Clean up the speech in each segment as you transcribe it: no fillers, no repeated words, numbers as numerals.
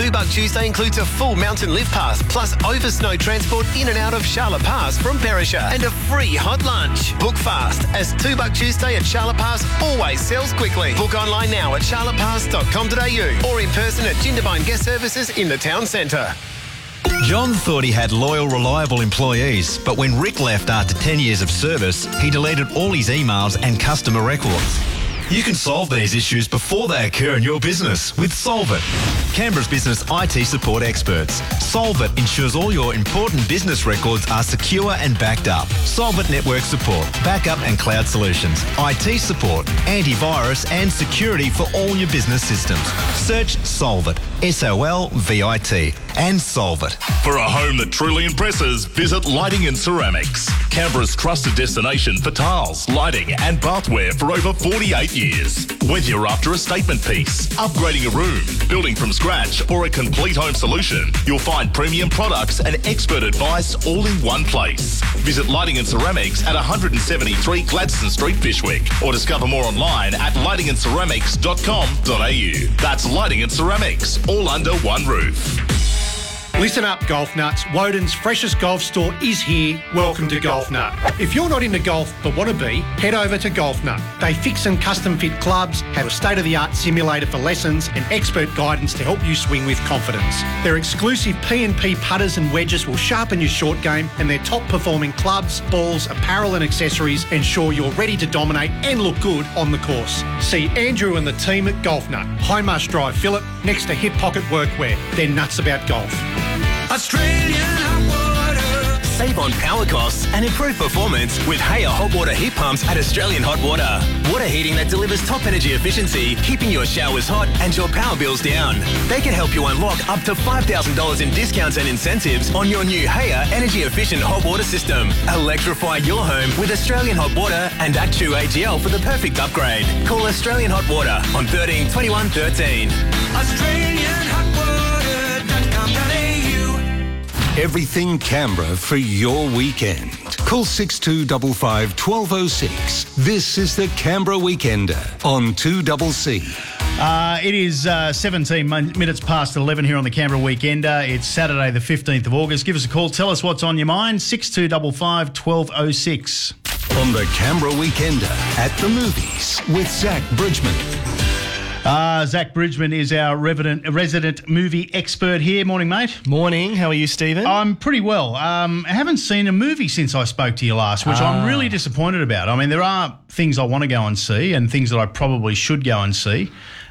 $2 Tuesday includes a full mountain lift pass, plus over snow transport in and out of Charlotte Pass from Perisher, and a free hot lunch. Book fast, as $2 Tuesday at Charlotte Pass always sells quickly. Book online now at charlottepass.com.au or in person at Jindabyne Guest Services in the town centre. John thought he had loyal, reliable employees, but when Rick left after 10 years of service, he deleted all his emails and customer records. You can solve these issues before they occur in your business with Solvit, Canberra's business IT support experts. Solvit ensures all your important business records are secure and backed up. Solvit network support, backup and cloud solutions, IT support, antivirus and security for all your business systems. Search Solvit, SOLVIT, and solve it. For a home that truly impresses, visit Lighting and Ceramics, Canberra's trusted destination for tiles, lighting and bathware for over 48 years. Whether you're after a statement piece, upgrading a room, building from scratch or a complete home solution, you'll find premium products and expert advice all in one place. Visit Lighting and Ceramics at 173 Gladstone Street, Fyshwick, or discover more online at lightingandceramics.com.au. That's Lighting and Ceramics, all under one roof. Listen up, Golf Nuts. Woden's freshest golf store is here. Welcome to Golf Nut. If you're not into golf but want to be, head over to Golf Nut. They fix and custom fit clubs, have a state-of-the-art simulator for lessons and expert guidance to help you swing with confidence. Their exclusive P&P putters and wedges will sharpen your short game, and their top-performing clubs, balls, apparel and accessories ensure you're ready to dominate and look good on the course. See Andrew and the team at Golf Nut, Highmarsh Drive, Phillip, next to Hip Pocket Workwear. They're nuts about golf. Australian Hot Water. Save on power costs and improve performance with Haya hot water heat pumps at Australian Hot Water. Water heating that delivers top energy efficiency, keeping your showers hot and your power bills down. They can help you unlock up to $5,000 in discounts and incentives on your new Haya energy efficient hot water system. Electrify your home with Australian Hot Water and Atchu AGL for the perfect upgrade. Call Australian Hot Water on 13 21 13. AustralianHotWater.com.au. Everything Canberra for your weekend. Call 6255 1206. This is the Canberra Weekender on 2CC. It is 17 minutes past 11 here on the Canberra Weekender. It's Saturday the 15th of August. Give us a call. Tell us what's on your mind. 6255 1206. On the Canberra Weekender at the movies with Zach Bridgman. Zach Bridgman is our resident movie expert here. Morning, mate. Morning. How are you, Stephen? I'm pretty well. I haven't seen a movie since I spoke to you last, which I'm really disappointed about. I mean, there are things I want to go and see and things that I probably should go and see.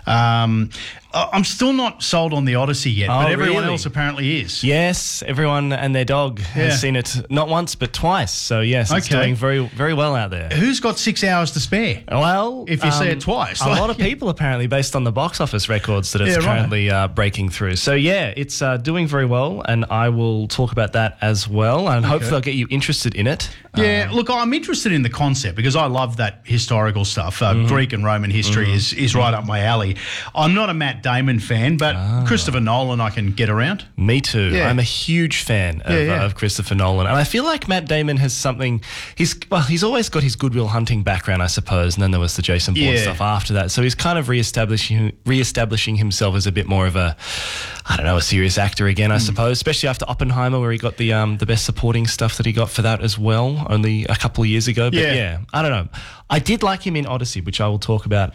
I'm still not sold on the Odyssey yet, but everyone else apparently is. Yes, everyone and their dog has seen it not once but twice. So, yes, it's doing very, very well out there. Who's got 6 hours to spare? Well, if you see it twice. A lot of people apparently, based on the box office records that it's currently breaking through. So, yeah, it's doing very well, and I will talk about that as well, and hopefully I'll get you interested in it. Yeah, look, I'm interested in the concept because I love that historical stuff. Greek and Roman history is right up my alley. I'm not a Matt Damon fan, but Christopher Nolan I can get around. Me too. Yeah. I'm a huge fan of Christopher Nolan. And I feel like Matt Damon has something... He's always got his Good Will Hunting background, I suppose, and then there was the Jason Bourne stuff after that. So he's kind of reestablishing himself as a bit more of a serious actor again, I suppose, especially after Oppenheimer, where he got the best supporting stuff that he got for that as well, only a couple of years ago. But yeah, I don't know. I did like him in Odyssey, which I will talk about.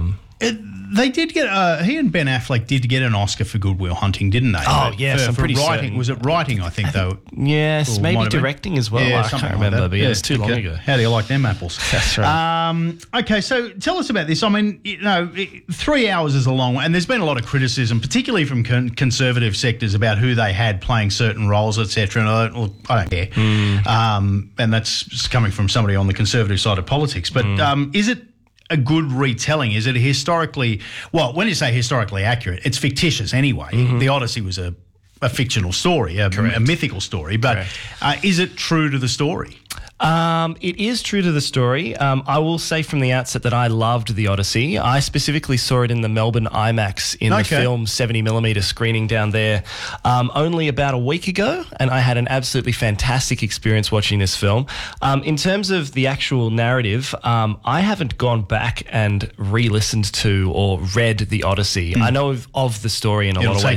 They did get he and Ben Affleck did get an Oscar for Good Will Hunting, didn't they? Oh, yes, I'm pretty writing. certain. Was it writing, I think, though? Yes, maybe directing as well. Yeah, I can't remember, but it's too long ago. How do you like them apples? That's right. Okay, so tell us about this. I mean, 3 hours is a long one, and there's been a lot of criticism, particularly from conservative sectors, about who they had playing certain roles, etc. And I don't care. And that's coming from somebody on the conservative side of politics. But is it a good retelling? Is it historically... Well, when you say historically accurate, it's fictitious anyway. The Odyssey was a fictional story, a mythical story. But is it true to the story? It is true to the story. I will say from the outset that I loved The Odyssey. I specifically saw it in the Melbourne IMAX in the film 70mm screening down there only about a week ago, and I had an absolutely fantastic experience watching this film. In terms of the actual narrative, I haven't gone back and re-listened to or read The Odyssey. I know of the story in a lot of ways.